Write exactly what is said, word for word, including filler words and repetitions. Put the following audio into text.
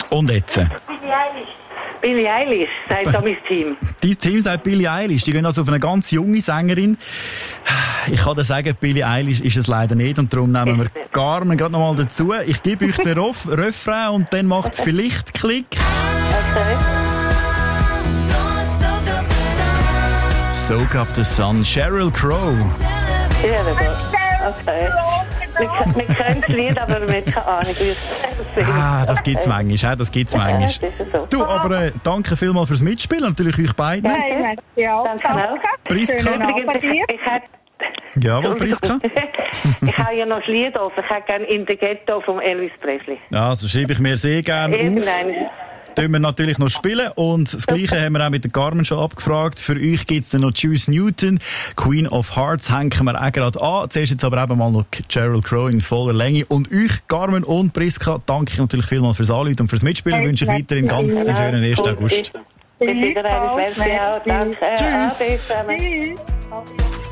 Und jetzt? Billie Eilish. Billie Eilish, sagt da mein Team. Dein Team sagt Billie Eilish. Die gehen also auf eine ganz junge Sängerin. Ich kann dir sagen, Billie Eilish ist es leider nicht. Und darum nehmen wir Carmen gerade noch mal dazu. Ich gebe euch den Rof- Refrain und dann macht es vielleicht Klick. Okay. Soak up the sun. Sheryl Crow. Ja, okay. Wir, wir können das Lied, aber wir haben keine Ahnung, wie es singt. Ah, das gibt's Okay. manchmal, das gibt's manchmal. Ja, das ist so. Du, aber äh, danke vielmals fürs Mitspielen, natürlich euch beiden. Hey, merci auch. Danke auch. Priska. Schönen Abend Übrigens, dir. ich, ich hätte... Jawohl, Priska. Ich habe ja noch ein Lied offen. Ich hätte gerne «In the Ghetto» von Elvis Presley. Ja, so schreibe ich mir sehr gerne auf. Irgendein. Tun wir natürlich noch spielen. Und das Gleiche haben wir auch mit der Carmen schon abgefragt. Für euch gibt's dann noch Juice Newton. Queen of Hearts hängen wir auch gerade an. Zuerst jetzt aber eben mal noch Sheryl Crow in voller Länge. Und euch, Carmen und Priska, danke ich natürlich vielmals fürs Anrufen und fürs Mitspielen. Ich wünsche euch weiterhin ganz einen schönen ersten August. Bis wieder einmal. Merci auch. Danke. Tschüss. Ade zusammen. Tschüss.